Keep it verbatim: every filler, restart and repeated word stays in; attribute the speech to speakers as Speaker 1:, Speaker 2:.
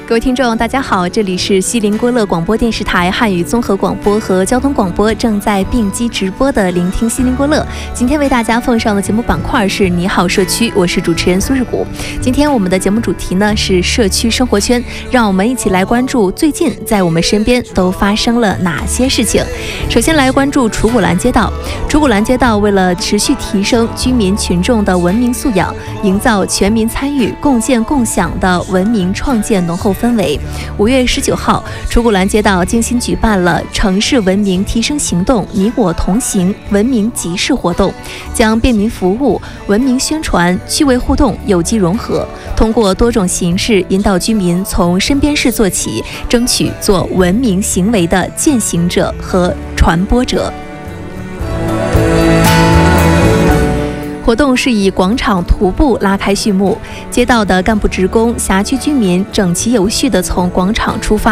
Speaker 1: 各位听众大家好，这里是锡林郭勒广播电视台汉语综合广播和交通广播正在并机直播的聆听锡林郭勒。今天为大家奉上的节目板块是你好社区，我是主持人苏日谷。今天我们的节目主题呢是社区生活圈，让我们一起来关注最近在我们身边都发生了哪些事情。首先来关注楚古兰街道。楚古兰街道为了持续提升居民群众的文明素养，营造全民参与共建共享的文明创建浓厚氛围，五月十九号，楚古兰街道精心举办了城市文明提升行动你我同行文明集市活动，将便民服务、文明宣传、趣味互动有机融合，通过多种形式引导居民从身边事做起，争取做文明行为的践行者和传播者。活动是以广场徒步拉开序幕，街道的干部职工、辖区居民整齐有序地从广场出发，